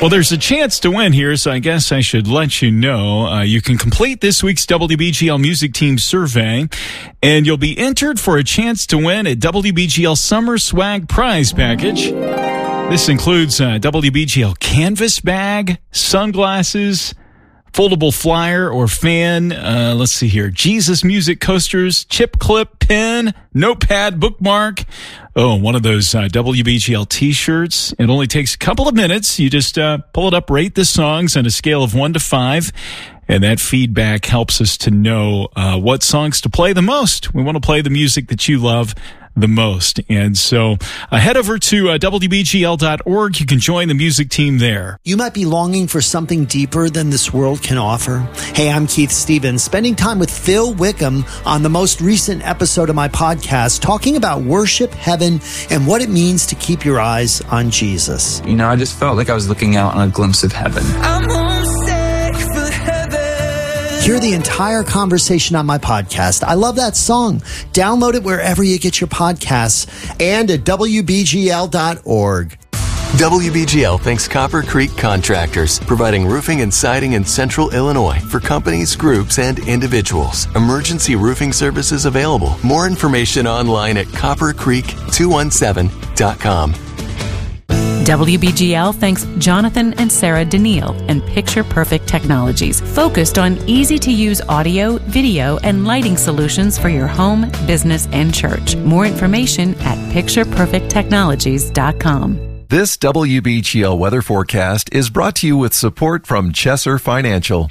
Well, there's a chance to win here, so I guess I should let you know. You can complete this week's WBGL Music Team survey, and you'll be entered for a chance to win a WBGL Summer Swag Prize Package. This includes a WBGL canvas bag, sunglasses, foldable flyer or fan, let's see here, Jesus Music coasters, chip clip, pen, notepad, bookmark. Oh, one of those WBGL t-shirts. It only takes a couple of minutes. You just pull it up, rate the songs on a scale of 1 to 5. And that feedback helps us to know what songs to play the most. We want to play the music that you love the most. And so head over to WBGL.org. You can join the music team there. You might be longing for something deeper than this world can offer. Hey, I'm Keith Stevens, spending time with Phil Wickham on the most recent episode of my podcast, talking about worship, heaven, and what it means to keep your eyes on Jesus. You know, I just felt like I was looking out on a glimpse of heaven. I'm homesick for heaven. Hear the entire conversation on my podcast. I love that song. Download it wherever you get your podcasts and at WBGL.org. WBGL thanks Copper Creek Contractors, providing roofing and siding in Central Illinois for companies, groups, and individuals. Emergency roofing services available. More information online at coppercreek217.com. WBGL thanks Jonathan and Sarah Daniil and Picture Perfect Technologies, focused on easy-to-use audio, video, and lighting solutions for your home, business, and church. More information at pictureperfecttechnologies.com. This WBGL weather forecast is brought to you with support from Chesser Financial.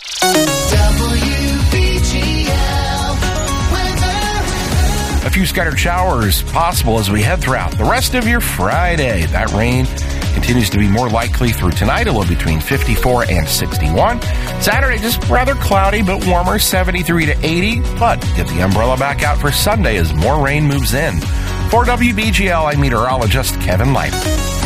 A few scattered showers possible as we head throughout the rest of your Friday. That rain continues to be more likely through tonight, a low between 54 and 61. Saturday, just rather cloudy but warmer, 73 to 80. But get the umbrella back out for Sunday as more rain moves in. For WBGL, I'm meteorologist Kevin Light.